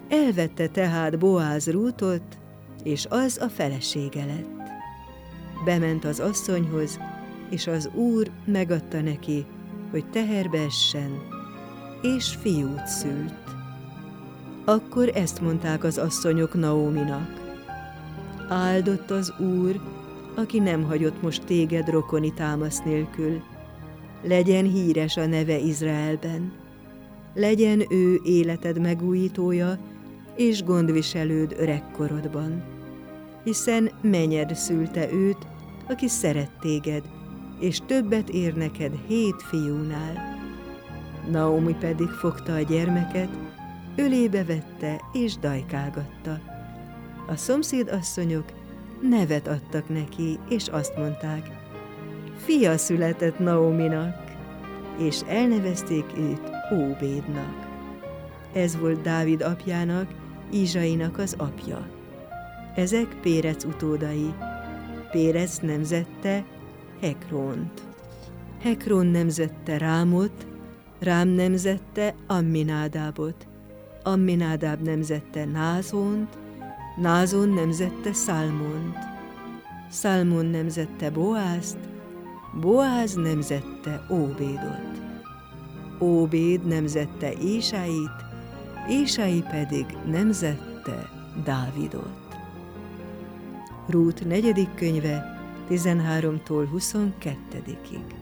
Elvette tehát Boáz Rútot, és az a felesége lett. Bement az asszonyhoz, és az Úr megadta neki, hogy teherbe essen, és fiút szült. Akkor ezt mondták az asszonyok Naóminak: áldott az Úr, aki nem hagyott most téged rokoni támasz nélkül. Legyen híres a neve Izraelben. Legyen ő életed megújítója és gondviselőd öregkorodban. Hiszen menyed szülte őt, aki szeret téged, és többet ér neked 7 fiúnál. Naomi pedig fogta a gyermeket, ölébe vette és dajkálgatta. A szomszédasszonyok nevet adtak neki, és azt mondták: fia született Naominak, és elnevezték őt Óbédnak. Ez volt Dávid apjának, Izsainak az apja. Ezek Pérec utódai. Pérec nemzette Hekront. Hekron nemzette Rámot, Rám nemzette Amminádábot, Amminádáb nemzette Názont, Názon nemzette Szalmont, Szalmon nemzette Boázt, Boáz nemzette Óbédot, Óbéd nemzette Ésáit, Ésai pedig nemzette Dávidot. Rút 4. könyve 13-tól 22-ig.